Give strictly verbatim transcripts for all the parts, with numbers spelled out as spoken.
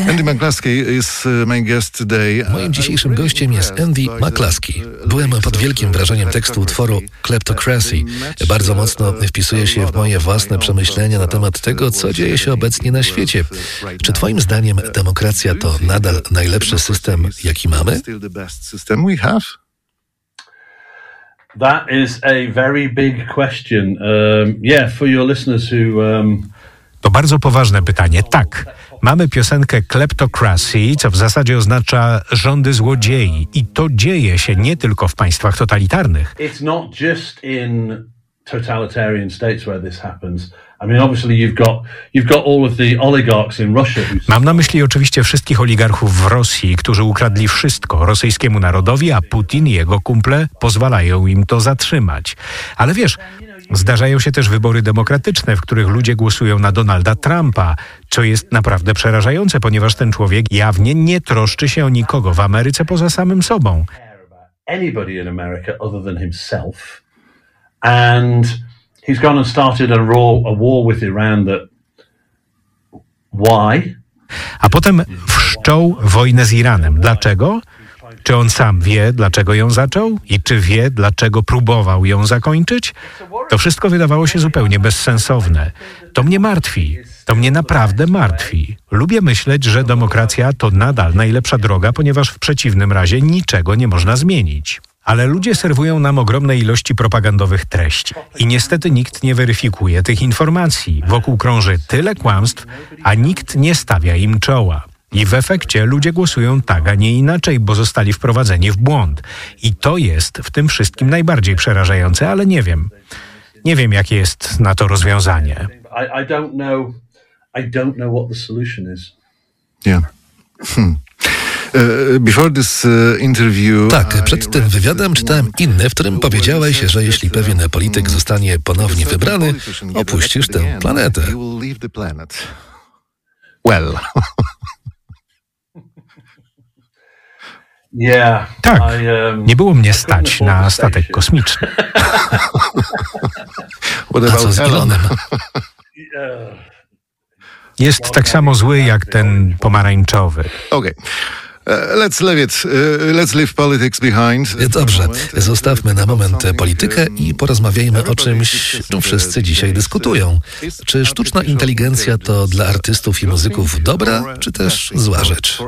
Andy McCluskey is my guest today. Moim dzisiejszym gościem jest Andy McCluskey. Byłem pod wielkim wrażeniem tekstu utworu Kleptocracy. Bardzo mocno wpisuje się w moje własne przemyślenia na temat tego, co dzieje się obecnie na świecie. Czy twoim zdaniem demokracja to nadal najlepszy system, jaki mamy? That is a very big question. Um, yeah, for your listeners who... Um... To bardzo poważne pytanie. Tak, mamy piosenkę Kleptocracy, co w zasadzie oznacza rządy złodziei. I to dzieje się nie tylko w państwach totalitarnych. It's not just in totalitarian states where this happens. I mean, obviously you've got you've got all of the oligarchs in Russia. Mam na myśli oczywiście wszystkich oligarchów w Rosji, którzy ukradli wszystko rosyjskiemu narodowi, a Putin i jego kumple pozwalają im to zatrzymać. Ale wiesz, zdarzają się też wybory demokratyczne, w których ludzie głosują na Donalda Trumpa, co jest naprawdę przerażające, ponieważ ten człowiek jawnie nie troszczy się o nikogo w Ameryce poza samym sobą. Anybody in America other than himself. And he's gone and started a, raw, a war with Iran that... Why? A potem wszczął wojnę z Iranem. Dlaczego? Czy on sam wie, dlaczego ją zaczął? I czy wie, dlaczego próbował ją zakończyć? To wszystko wydawało się zupełnie bezsensowne. To mnie martwi. To mnie naprawdę martwi. Lubię myśleć, że demokracja to nadal najlepsza droga, ponieważ w przeciwnym razie niczego nie można zmienić. Ale ludzie serwują nam ogromne ilości propagandowych treści. I niestety nikt nie weryfikuje tych informacji. Wokół krąży tyle kłamstw, a nikt nie stawia im czoła. I w efekcie ludzie głosują tak, a nie inaczej, bo zostali wprowadzeni w błąd. I to jest w tym wszystkim najbardziej przerażające, ale nie wiem. Nie wiem, jakie jest na to rozwiązanie. I, I don't know. I don't know what the solution is. Yeah. Hmm. Before this interview, tak, przed tym wywiadem czytałem inny, w którym powiedziałeś, że jeśli pewien polityk zostanie ponownie wybrany, opuścisz tę planetę. Well. Yeah, tak, I, um, nie było mnie stać na statek kosmiczny. A co z Elonem? Jest tak samo zły jak ten pomarańczowy. Okay. Let's leave it. Let's leave politics behind. Dobrze, zostawmy na moment politykę i porozmawiajmy o czymś, o czym wszyscy dzisiaj dyskutują. Czy sztuczna inteligencja to dla artystów i muzyków dobra, czy też zła rzecz?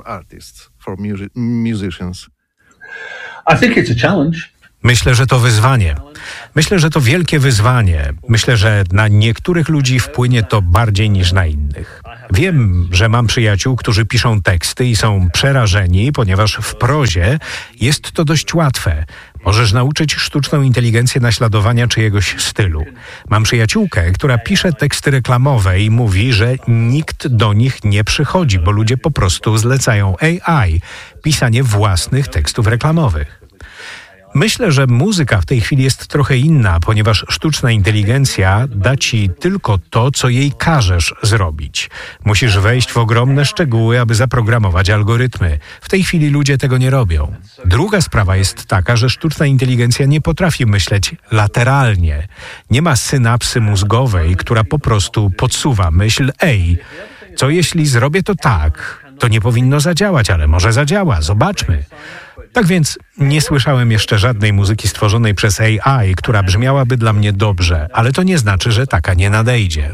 I think it's a challenge. Myślę, że to wyzwanie. Myślę, że to wielkie wyzwanie. Myślę, że na niektórych ludzi wpłynie to bardziej niż na innych. Wiem, że mam przyjaciół, którzy piszą teksty i są przerażeni, ponieważ w prozie jest to dość łatwe. Możesz nauczyć sztuczną inteligencję naśladowania czyjegoś stylu. Mam przyjaciółkę, która pisze teksty reklamowe i mówi, że nikt do nich nie przychodzi, bo ludzie po prostu zlecają A I pisanie własnych tekstów reklamowych. Myślę, że muzyka w tej chwili jest trochę inna, ponieważ sztuczna inteligencja da ci tylko to, co jej każesz zrobić. Musisz wejść w ogromne szczegóły, aby zaprogramować algorytmy. W tej chwili ludzie tego nie robią. Druga sprawa jest taka, że sztuczna inteligencja nie potrafi myśleć lateralnie. Nie ma synapsy mózgowej, która po prostu podsuwa myśl: ej, co jeśli zrobię to tak? To nie powinno zadziałać, ale może zadziała. Zobaczmy. Tak więc nie słyszałem jeszcze żadnej muzyki stworzonej przez A I, która brzmiałaby dla mnie dobrze, ale to nie znaczy, że taka nie nadejdzie.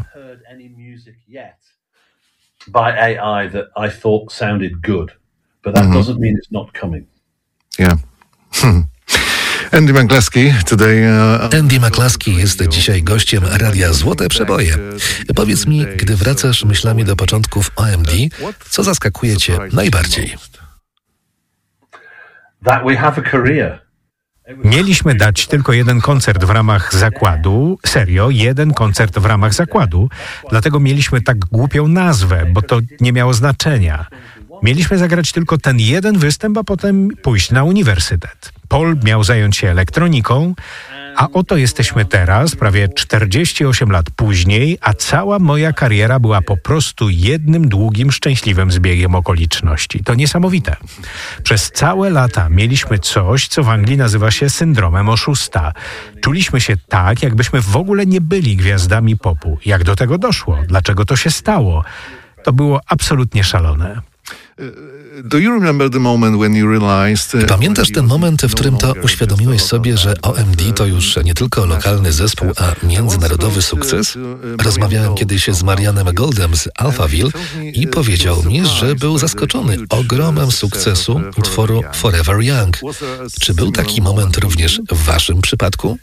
By A I that I thought sounded good, but that mm-hmm. doesn't mean it's not coming. Yeah. Hmm. Andy McCluskey today. Uh, Andy McCluskey jest dzisiaj gościem Radia Złote Przeboje. Powiedz mi, gdy wracasz myślami do początków O M D, co zaskakuje cię najbardziej? That we have a career. Mieliśmy dać tylko jeden koncert w ramach zakładu, serio, jeden koncert w ramach zakładu, dlatego mieliśmy tak głupią nazwę, bo to nie miało znaczenia. Mieliśmy zagrać tylko ten jeden występ, a potem pójść na uniwersytet. Paul miał zająć się elektroniką, a oto jesteśmy teraz, prawie czterdzieści osiem lat później, a cała moja kariera była po prostu jednym długim, szczęśliwym zbiegiem okoliczności. To niesamowite. Przez całe lata mieliśmy coś, co w Anglii nazywa się syndromem oszusta. Czuliśmy się tak, jakbyśmy w ogóle nie byli gwiazdami popu. Jak do tego doszło? Dlaczego to się stało? To było absolutnie szalone. Do you remember the moment when you realized... Pamiętasz ten moment, w którym to uświadomiłeś sobie, że O M D to już nie tylko lokalny zespół, a międzynarodowy sukces? Rozmawiałem kiedyś z Marianem Goldem z Alphaville i powiedział mi, że był zaskoczony ogromem sukcesu utworu Forever Young. Czy był taki moment również w waszym przypadku?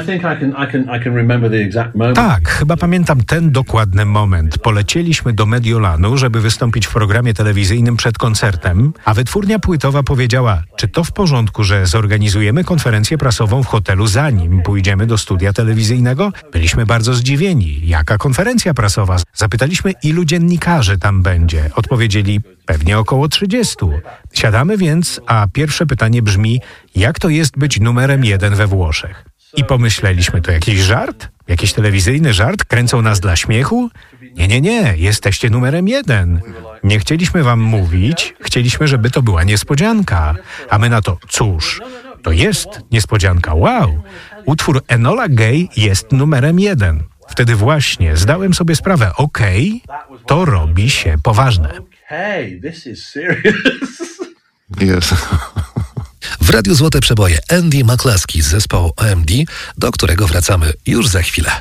Tak, chyba pamiętam ten dokładny moment. Polecieliśmy do Mediolanu, żeby wystąpić w programie telewizyjnym przed koncertem, a wytwórnia płytowa powiedziała, czy to w porządku, że zorganizujemy konferencję prasową w hotelu, zanim pójdziemy do studia telewizyjnego? Byliśmy bardzo zdziwieni. Jaka konferencja prasowa? Zapytaliśmy, ilu dziennikarzy tam będzie. Odpowiedzieli, pewnie około trzydziestu. Siadamy więc, a pierwsze pytanie brzmi, jak to jest być numerem jeden we Włoszech? I pomyśleliśmy, to jakiś żart? Jakiś telewizyjny żart? Kręcą nas dla śmiechu? Nie, nie, nie, jesteście numerem jeden. Nie chcieliśmy wam mówić, chcieliśmy, żeby to była niespodzianka. A my na to, cóż, to jest niespodzianka, wow. Utwór Enola Gay jest numerem jeden. Wtedy właśnie zdałem sobie sprawę, okej, okay, to robi się poważne. Hey, this is serious. Yes. W Radiu Złote Przeboje Andy McCluskey z zespołu O M D, do którego wracamy już za chwilę.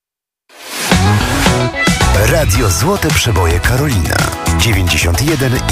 Radio Złote Przeboje Karolina dziewięćdziesiąt jeden